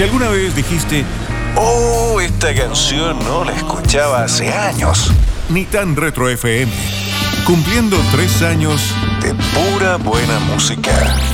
Si alguna vez dijiste, oh, esta canción no la escuchaba hace años. Ni tan Retro FM. Cumpliendo 3 años de pura buena música.